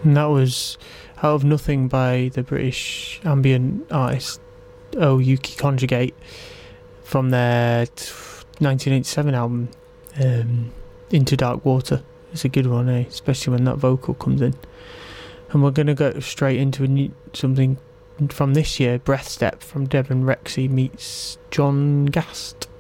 And that was Out of Nothing by the British ambient artist Yuki Conjugate from their 1987 album, Into Dark Water. It's a good one, especially when that vocal comes in. And we're going to go straight into something from this year, Breath Step from Devon Rexy meets John Gast.